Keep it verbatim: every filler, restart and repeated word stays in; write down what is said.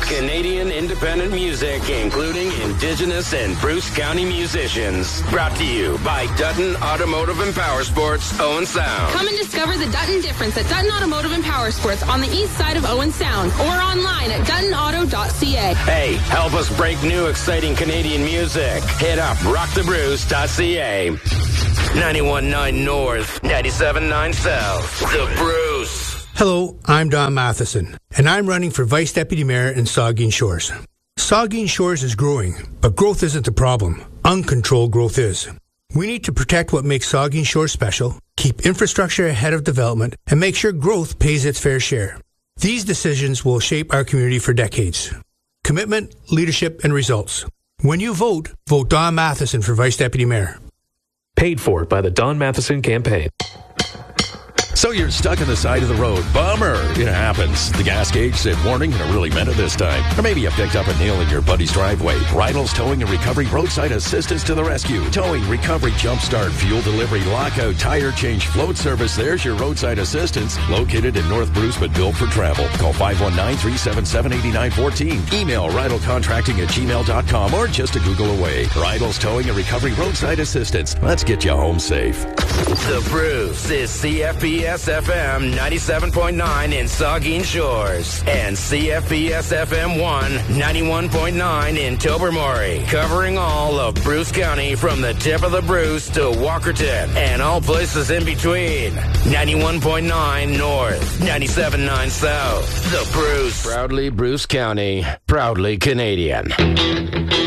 Canadian independent music, including Indigenous and Bruce County musicians. Brought to you by Dutton Automotive and Power Sports, Owen Sound. Come and discover the Dutton difference at Dutton Automotive and Power Sports on the east side of Owen Sound or online at dutton auto dot c a. Hey, help us break new exciting Canadian music. Hit up rock the bruce dot c a. ninety-one point nine North, ninety-seven point nine South. The Bruce. Hello, I'm Don Matheson, and I'm running for Vice Deputy Mayor in Saugeen Shores. Saugeen Shores is growing, but growth isn't the problem. Uncontrolled growth is. We need to protect what makes Saugeen Shores special, keep infrastructure ahead of development, and make sure growth pays its fair share. These decisions will shape our community for decades. Commitment, leadership, and results. When you vote, vote Don Matheson for Vice Deputy Mayor. Paid for by the Don Matheson Campaign. So you're stuck on the side of the road. Bummer. It happens. The gas gauge said warning and it really meant it this time. Or maybe you picked up a nail in your buddy's driveway. Rydell's Towing and Recovery Roadside Assistance to the rescue. Towing, recovery, jumpstart, fuel delivery, lockout, tire change, float service. There's your roadside assistance. Located in North Bruce but built for travel. Call five one nine, three seven seven, eight nine one four. Email rydellcontracting at gmail dot com or just a Google away. Rydell's Towing and Recovery Roadside Assistance. Let's get you home safe. The Bruce is C F B S F M ninety-seven point nine in Saugeen Shores and C F B S F M one ninety-one point nine in Tobermory, covering all of Bruce County from the tip of the Bruce to Walkerton and all places in between. ninety-one point nine North, ninety-seven point nine South. The Bruce. Proudly Bruce County, proudly Canadian.